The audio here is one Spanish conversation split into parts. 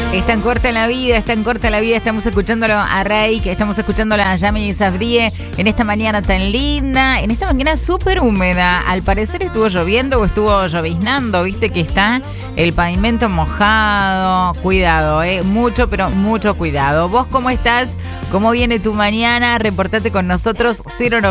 Es tan corta la vida, es tan corta la vida. Estamos escuchándolo a Rey, que estamos escuchándolo a Yami Safdie en esta mañana tan linda, en esta mañana súper húmeda. Al parecer estuvo lloviendo o estuvo lloviznando, viste que está el pavimento mojado. Cuidado, mucho, pero mucho cuidado. ¿Vos cómo estás? ¿Cómo viene tu mañana? Reportate con nosotros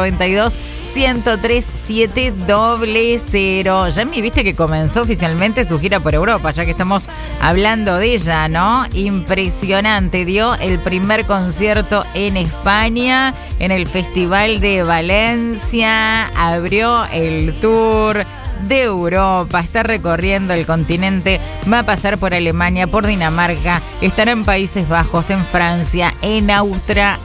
092-103-700. Yami, viste que comenzó oficialmente su gira por Europa, ya que estamos hablando de ella, ¿no? Impresionante, dio el primer concierto en España, en el Festival de Valencia, abrió el tour de Europa, está recorriendo el continente, va a pasar por Alemania, por Dinamarca, estará en Países Bajos, en Francia, en Austria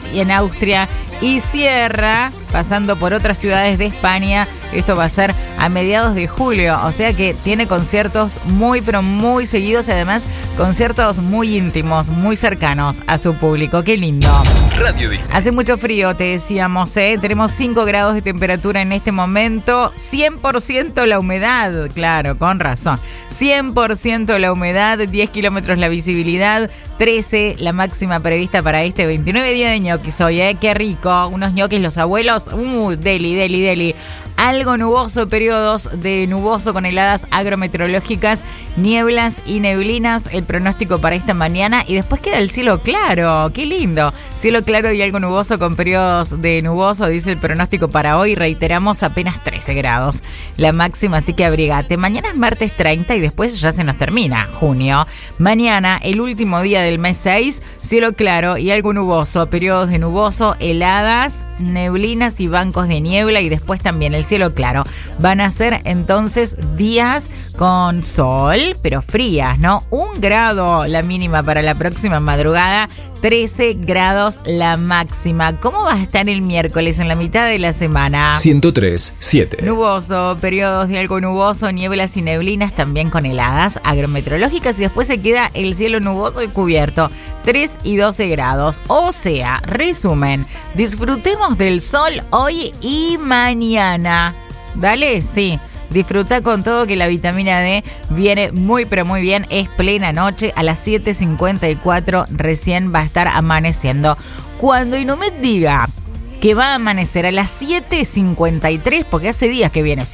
y cierra pasando por otras ciudades de España. Esto va a ser a mediados de julio, o sea que tiene conciertos muy pero muy seguidos y además conciertos muy íntimos, muy cercanos a su público. ¡Qué lindo! Radio Disney. Hace mucho frío, te decíamos, tenemos 5 grados de temperatura en este momento, 100% la humedad, claro, con razón, 100% la humedad, 10 kilómetros la visibilidad, 13 la máxima prevista para este 29 día de ñoquis hoy, qué rico, unos ñoquis los abuelos, deli. Algo nuboso, periodos de nuboso con heladas agrometeorológicas, nieblas y neblinas, el pronóstico para esta mañana y después queda el cielo claro, qué lindo, cielo claro y algo nuboso con periodos de nuboso, dice el pronóstico para hoy, reiteramos apenas 13 grados la máxima, así que abrigate. Mañana es martes 30 y después ya se nos termina junio. Mañana, el último día del mes 6, cielo claro y algo nuboso, periodos de nuboso, heladas, neblinas y bancos de niebla y después también el cielo claro. Van a ser entonces días con sol, pero frías, ¿no? 1 grado la mínima para la próxima madrugada, 13 grados la máxima. ¿Cómo va a estar el miércoles en la mitad de la semana? 103.7. Nuboso, periodos de algo nuboso, nieblas y neblinas también con heladas agrometeorológicas y después se queda el cielo nuboso y cubierto, 3 y 12 grados. O sea, resumen, disfrutemos del sol hoy y mañana. ¿Vale? Sí. Disfruta con todo que la vitamina D viene muy pero muy bien. Es plena noche, a las 7:54 recién va a estar amaneciendo. Cuando Inumet diga que va a amanecer a las 7:53, porque hace días que viene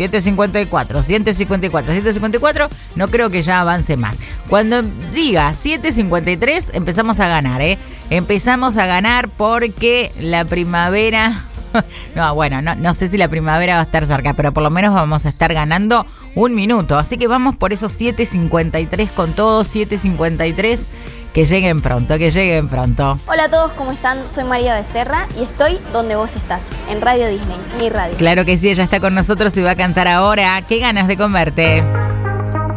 7:54, no creo que ya avance más. Cuando diga 7:53 empezamos a ganar, empezamos a ganar porque la primavera... No, bueno, no sé si la primavera va a estar cerca, pero por lo menos vamos a estar ganando 1 minuto. Así que vamos por esos 7:53 con todo, 7:53. Que lleguen pronto, que lleguen pronto. Hola a todos, ¿cómo están? Soy María Becerra y estoy donde vos estás, en Radio Disney, mi radio. Claro que sí, ella está con nosotros y va a cantar ahora. ¿Qué ganas de comerte?